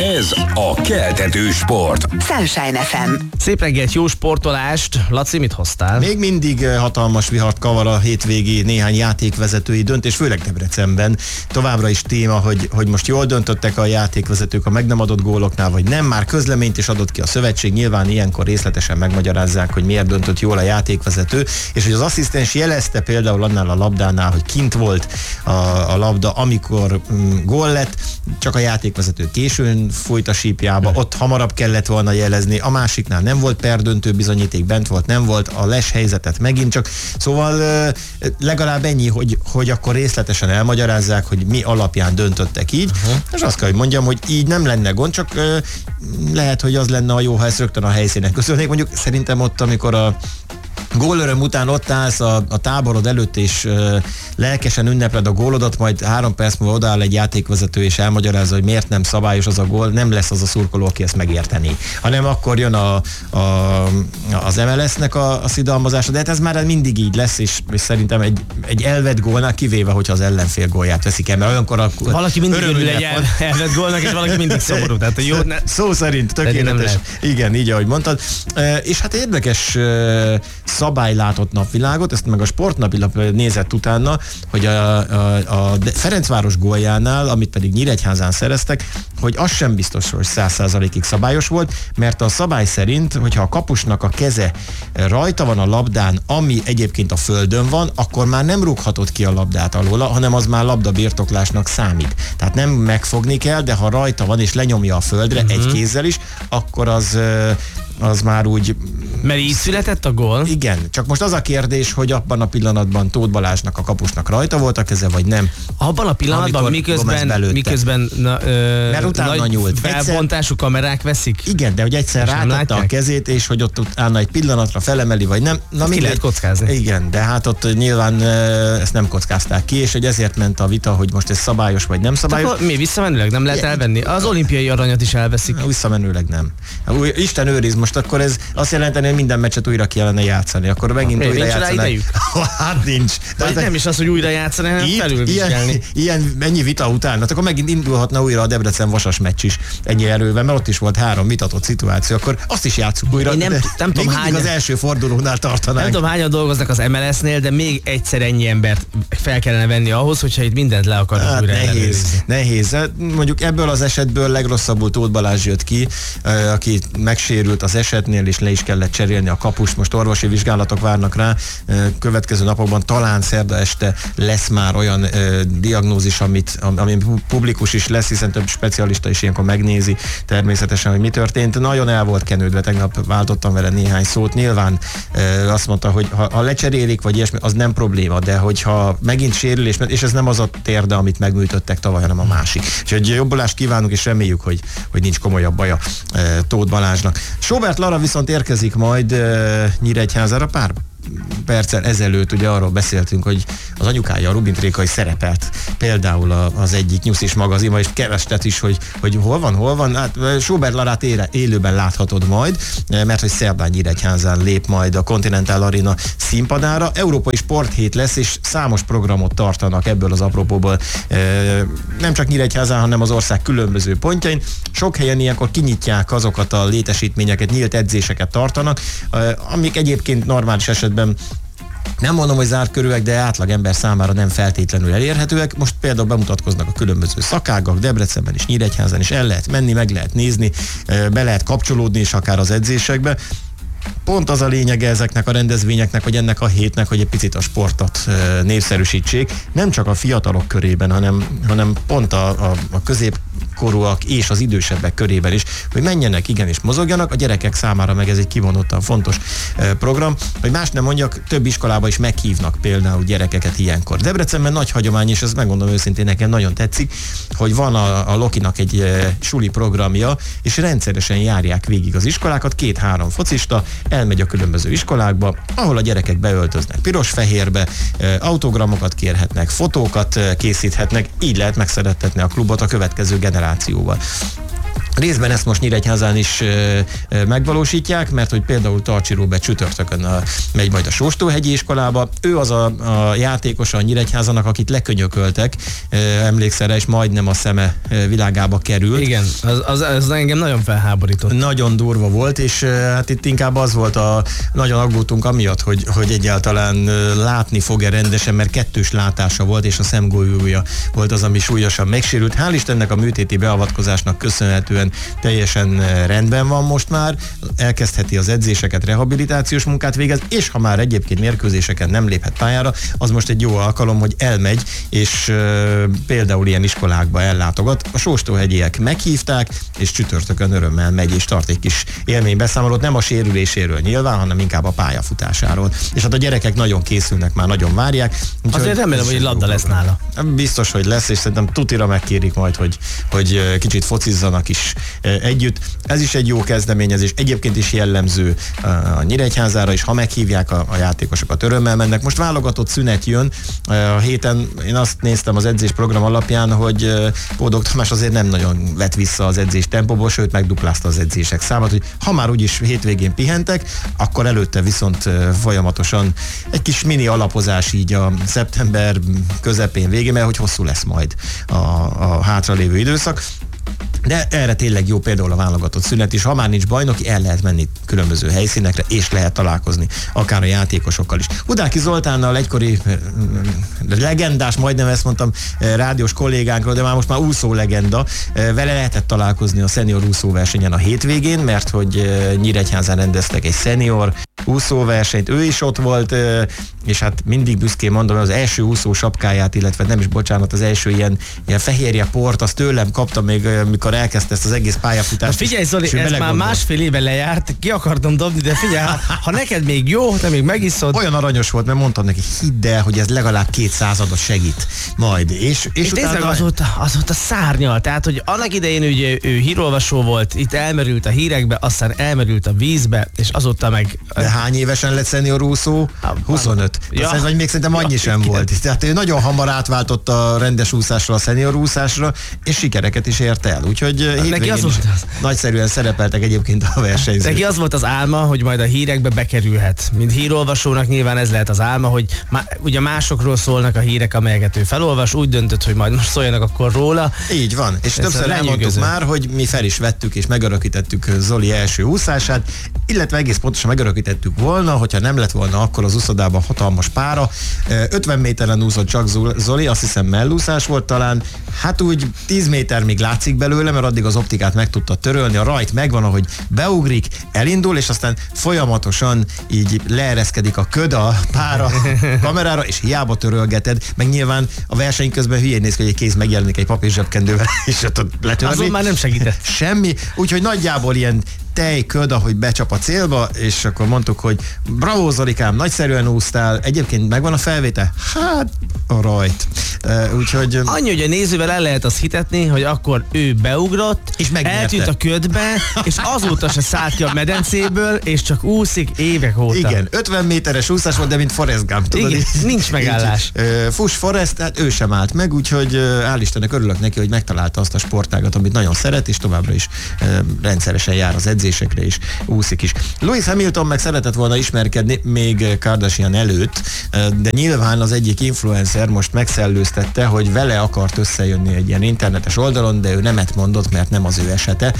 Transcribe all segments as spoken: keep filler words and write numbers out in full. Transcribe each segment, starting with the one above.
Ez a keltető sport. Sunshine ef em. Szép reggelt, jó sportolást. Laci, mit hoztál? Még mindig hatalmas vihart kavar a hétvégi néhány játékvezetői döntés, főleg Debrecenben. Továbbra is téma, hogy, hogy most jól döntöttek a játékvezetők a meg nem adott góloknál, vagy nem. Már közleményt is adott ki a szövetség, nyilván ilyenkor részletesen megmagyarázzák, hogy miért döntött jól a játékvezető, és hogy az asszisztens jelezte például annál a labdánál, hogy kint volt a, a labda, amikor mm, gól lett, csak a játékvezető későn fújt a sípjába, ott hamarabb kellett volna jelezni, a másiknál nem volt perdöntő bizonyíték, bent volt, nem volt, a les helyzetet megint csak. Szóval legalább ennyi, hogy, hogy akkor részletesen elmagyarázzák, hogy mi alapján döntöttek így, uh-huh. és azt kell, hogy mondjam, hogy így nem lenne gond, csak lehet, hogy az lenne a jó, ha ezt rögtön a helyszínen köszönnék. Mondjuk szerintem ott, amikor a gólöröm után ott állsz a, a táborod előtt, és uh, lelkesen ünnepled a gólodat, majd három perc múlva odaáll egy játékvezető, és elmagyarázza, hogy miért nem szabályos az a gól, nem lesz az a szurkoló, aki ezt megérteni. Hanem akkor jön a, a, az em el es-nek a, a szidalmazása, de hát ez már mindig így lesz, és, és szerintem egy, egy elvett gólnál, kivéve, hogyha az ellenfél gólját veszik el, mert olyankor a valaki mindig örül egy el, elvett gólnak, és valaki mindig szomorú. Tehát, jó, ne... Szó szerint tökéletes. Igen, így ahogy mondtad. E, és hát érdekes e, szabály látott napvilágot, ezt meg a Sportnapilap nézett utána, hogy a, a, a Ferencváros góljánál, amit pedig Nyíregyházán szereztek, hogy az sem biztos, hogy száz százalékig szabályos volt, mert a szabály szerint, hogyha a kapusnak a keze rajta van a labdán, ami egyébként a földön van, akkor már nem rúghatod ki a labdát alóla, hanem az már labdabirtoklásnak számít. Tehát nem megfogni kell, de ha rajta van és lenyomja a földre uh-huh. egy kézzel is, akkor az az már úgy... Mert így született a gól? Igen, csak most az a kérdés, hogy abban a pillanatban Tóth Balázsnak a kapusnak rajta volt a keze, vagy nem. Abban a pillanatban, miközben, miközben na, ö, mert utána nagy nyúlt. felbontású kamerák veszik? Igen, de hogy egyszer rátette a kezét, és hogy ott utána egy pillanatra felemeli, vagy nem. Na, ki lehet kockázni. Igen, de hát ott nyilván ezt nem kockázták ki, és hogy ezért ment a vita, hogy most ez szabályos, vagy nem szabályos. Tehát mi visszamenőleg nem lehet elvenni? Az olimpiai aranyat is elveszik. Visszamenőleg nem. Isten őriz, most akkor ez azt jelenteni, hogy minden meccset újra kellene játszani. Akkor megint ha, újra játszani. Hát nincs. De nem is az, hogy újra játszani, hanem felülvizsgálni. Ilyen, ilyen mennyi vita után, hát akkor megint indulhatna újra a Debrecen-Vasas meccs is ennyi erővel, mert ott is volt három vitatott szituáció, akkor azt is játsszuk újra. Én nem, nem tudom, hány az első fordulónál tartanánk. Nem tudom, hányan dolgoznak az em el es-nél, de még egyszer ennyi embert fel kellene venni ahhoz, hogyha itt mindent le akarnak hát újra nehéz, nehéz. Mondjuk ebből az esetből legrosszabbul Tóth Balázs jött ki, aki megsérült az esetnél, és le is kellett cserélni a kapust. Most orvosi vizsgálatok várnak rá. Következő napokban talán szerda este lesz már olyan ö, diagnózis, amit, ami publikus is lesz, hiszen több specialista is ilyenkor megnézi természetesen, hogy mi történt. Nagyon el volt kenődve, tegnap váltottam vele néhány szót. Nyilván ö, azt mondta, hogy ha, ha lecserélik, vagy ilyesmi, az nem probléma, de hogyha megint sérülés, és ez nem az a térde, amit megműtöttek tavaly, hanem a másik. Úgyhogy jobbulást kívánunk, és reméljük, hogy, hogy nincs komolyabb baja ö, Tóth Balázsnak. Sobert Lara viszont érkezik majd uh, Nyíregyházára pár perccel ezelőtt, ugye arról beszéltünk, hogy az anyukája, a Rubin Trékai szerepelt például az egyik Nyuszis magazinban, és kerestet is, hogy, hogy hol van, hol van. Hát Sobert Larát éle, élőben láthatod majd, mert hogy szerdán Nyíregyházán lép majd a Continental Arena színpadára. Európai Sporthét lesz, és számos programot tartanak ebből az apropóból. Nem csak Nyíregyházán, hanem az ország különböző pontjain. Sok helyen ilyenkor kinyitják azokat a létesítményeket, nyílt edzéseket tartanak, amik egyébként normális esetben nem mondom, hogy zárt körülök, de átlag ember számára nem feltétlenül elérhetőek. Most például bemutatkoznak a különböző szakágak, Debrecenben is, Nyíregyházán is el lehet menni, meg lehet nézni, be lehet kapcsolódni is akár az edzésekbe. Pont az a lényege ezeknek a rendezvényeknek, vagy ennek a hétnek, hogy egy picit a sportot népszerűsítsék, nem csak a fiatalok körében, hanem, hanem pont a, a, a középkorúak és az idősebbek körében is, hogy menjenek, igenis mozogjanak, a gyerekek számára meg ez egy kivonottan fontos program, hogy más nem mondjak, több iskolába is meghívnak például gyerekeket ilyenkor. Debrecenben nagy hagyomány, és ez megmondom őszintén, nekem nagyon tetszik, hogy van a, a Lokinak egy e, suli programja, és rendszeresen járják végig az iskolákat, két-három focista elmegy a különböző iskolákba, ahol a gyerekek beöltöznek piros-fehérbe, autogramokat kérhetnek, fotókat készíthetnek, így lehet megszerettetni a klubot a következő generációval. Részben ezt most Nyíregyházán is ö, ö, megvalósítják, mert hogy például Tarcsi Róbert csütörtökön a, megy majd a Sóstóhegyi iskolába. Ő az a, a játékosa a Nyíregyházának, akit lekönyököltek, ö, emlékszel rá, és majdnem a szeme ö, világába került. Igen, az, az, az engem nagyon felháborított. Nagyon durva volt, és ö, hát itt inkább az volt a nagyon aggódtunk amiatt, hogy, hogy egyáltalán ö, látni fog-e rendesen, mert kettős látása volt, és a szemgolyója volt az, ami súlyosan megsérült. Hál' Istennek a műtéti beavatkozásnak köszönhetően teljesen rendben van most már, elkezdheti az edzéseket, rehabilitációs munkát végez, és ha már egyébként mérkőzéseken nem léphet pályára, az most egy jó alkalom, hogy elmegy, és ö, például ilyen iskolákba ellátogat. A Sóstóhegyiek meghívták, és csütörtökön örömmel megy, és tart egy kis élménybeszámolót, nem a sérüléséről nyilván, hanem inkább a pályafutásáról. És hát a gyerekek nagyon készülnek, már nagyon várják. Azért remélem, hogy labda lesz nála. Biztos, hogy lesz, és szerintem tutira megkérik majd, hogy, hogy kicsit focizzanak is együtt. Ez is egy jó kezdeményezés, egyébként is jellemző a Nyíregyházára, és ha meghívják a, a játékosokat, örömmel mennek. Most válogatott szünet jön. A héten én azt néztem az edzésprogram alapján, hogy Pódog Tamás azért nem nagyon vett vissza az edzés tempóból, sőt megduplázta az edzések számát, hogy ha már úgyis hétvégén pihentek, akkor előtte viszont folyamatosan egy kis mini alapozás így a szeptember közepén végén, mert hogy hosszú lesz majd a, a hátralévő időszak. De erre tényleg jó például a válogatott szünet is. Ha már nincs bajnoki, el lehet menni különböző helyszínekre, és lehet találkozni akár a játékosokkal is. Hudáki Zoltánnal, egykori legendás, majdnem ezt mondtam, rádiós kollégánkról, de már most már úszó legenda, vele lehetett találkozni a szenior úszóversenyen a hétvégén, mert hogy Nyíregyházán rendeztek egy szenior úszóversenyt, ő is ott volt, és hát mindig büszkén mondom, az első úszó sapkáját, illetve nem is bocsánat, az első ilyen, ilyen fehérje port, azt tőlem kapta még, mikor elkezdte ezt az egész pályafutást. Na figyelj Zoli, ez már másfél éve lejárt, ki akartam dobni, de figyelj, ha neked még jó, te még megiszod. Olyan aranyos volt, mert mondtam neki, hidd el, hogy ez legalább két századot segít majd. És, és, és utána... nézd meg, azóta, azóta szárnyal, tehát, hogy annak idején ugye ő hírolvasó volt, itt elmerült a hírekbe, aztán elmerült a vízbe, és azóta meg... De hány évesen lett szenior úszó? huszonöt. Ja. Azt, vagy még szerintem annyi ja, sem igen. volt. Tehát ő nagyon hamar átváltott a rendes úszásra, a szenior úszásra, és sikereket is ért el. Úgyhogy hétvégén is nagyszerűen szerepeltek egyébként a versenyzők. Neki az volt az álma, hogy majd a hírekbe bekerülhet. Mint hírolvasónak nyilván ez lehet az álma, hogy má, ugye másokról szólnak a hírek, amelyeket ő felolvas, úgy döntött, hogy majd most szóljanak akkor róla. Így van. És ez többször elmondtuk már, hogy mi fel is vettük és megörökítettük Zoli első úszását, illetve egész pontosan megörökítettük volna, hogyha nem lett volna akkor az úszodában hatalmas pára. ötven méteren úszott csak Zoli, azt hiszem mellúszás volt talán. Hát úgy tíz méter még látszik belőle, mert addig az optikát meg tudta törölni, a rajt megvan, ahogy beugrik, elindul, és aztán folyamatosan így leereszkedik a köd a pára kamerára, és hiába törölgeted, meg nyilván a verseny közben hülyén néz ki, hogy egy kéz megjelenik egy papír zsebkendővel, és ott letörni. Azon már nem segített. Semmi, úgyhogy nagyjából ilyen tejköd, ahogy becsap a célba, és akkor mondtuk, hogy bravo Zolikám, nagyszerűen úsztál, egyébként megvan a felvétel? Hát, a rajt. Uh, úgyhogy... Annyi, hogy a nézővel el lehet azt hitetni, hogy akkor ő beugrott, és eltűnt a ködbe, és azóta se szállt ki a medencéből, és csak úszik évek óta. Igen, ötven méteres úszás volt, de mint Forrest Gump, tudod? Igen, így, nincs megállás. Így, uh, fuss Forrest, hát ő sem állt meg, úgyhogy uh, hál' Istennek örülök neki, hogy megtalálta azt a sportágat, amit nagyon szeret, és továbbra is uh, rendszeresen jár az edzésekre, és úszik is. Lewis Hamilton meg szeretett volna ismerkedni még Kardashian előtt, de nyilván az egyik influencer most megszellőztette, hogy vele akart összejönni egy ilyen internetes oldalon, de ő nemet mondott, mert nem az ő esete.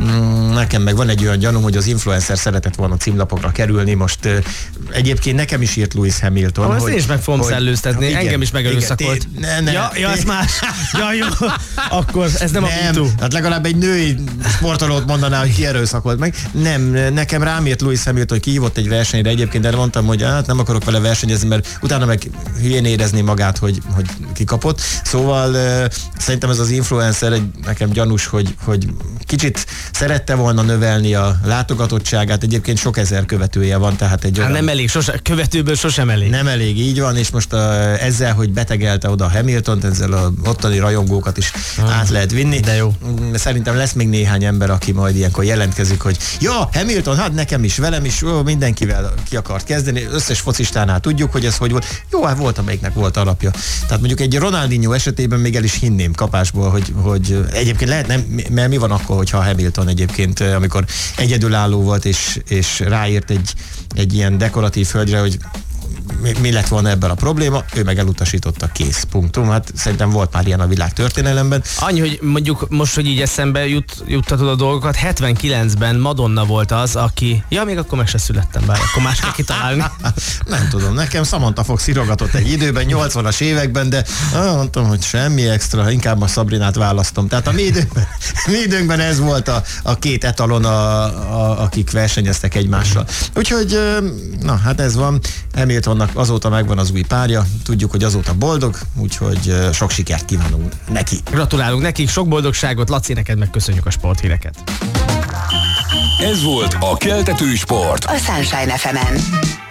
Nekem meg van egy olyan gyanúm, hogy az influencer szeretett volna címlapokra kerülni. Most egyébként nekem is írt Lewis Hamilton. Ah, hogy, én is meg fogom szellőztetni, igen, engem is megerőszakolt. Ne, ne, ja, ja, ez más. Ja, jó. Akkor ez nem, nem a MeToo. Hát legalább egy női sportolót mondaná, hogy ki erőszakolt meg. Nem, nekem rám írt Lewis Hamilton, hogy kihívott egy versenyre egyébként, de mondtam, hogy hát nem akarok vele versenyezni, mert utána meg hülyén érezni magát, hogy, hogy kikapott. Szóval uh, szerintem ez az influencer egy, nekem gyanús, hogy, hogy kicsit szerette volna növelni a látogatottságát, egyébként sok ezer követője van, tehát egy olyan... Hát nem elég, sose, követőből sosem elég. Nem elég, így van, és most uh, ezzel, hogy betegelte oda Hamiltont, ezzel a ottani rajongókat is ah, át lehet vinni. De jó. Szerintem lesz még néhány ember, aki majd ilyenkor jelentkezik, hogy ja, Hamilton, hát nekem is, velem is, ó, mindenkivel ki akart kezdeni, összes focistánál tudjuk, hogy ez hogy volt. Jó, hát volt, amelyiknek volt alapja. Tehát mondjuk egy Ronaldinho esetében még el is hinném kapásból, hogy, hogy egyébként lehet, nem, mert mi van akkor, hogyha Hamilton egyébként, amikor egyedülálló volt, és, és ráírt egy, egy ilyen dekoratív hölgyre, hogy mi, mi lett volna ebben a probléma, ő meg elutasította, kész, punktum. Hát szerintem volt már ilyen a világ történelemben. Annyi, hogy mondjuk most, hogy így eszembe jut, juttatod a dolgokat, hetvenkilencben Madonna volt az, aki, ja, még akkor meg se születtem, bár akkor más kell kitalálni. Nem tudom, nekem Samantha Fox írogatott egy időben, nyolcvanas években, de ah, mondtam, hogy semmi extra, inkább a Sabrinát választom. Tehát a mi időnkben, mi időnkben ez volt a, a két etalon, a, a, akik versenyeztek egymással. Úgyhogy, na, hát ez van. Hamiltonnak azóta megvan az új párja, tudjuk, hogy azóta boldog, úgyhogy sok sikert kívánunk neki. Gratulálunk nekik, sok boldogságot, Laci, neked meg köszönjük a sporthíreket. Ez volt a Keltető Sport. A Sunshine ef emen.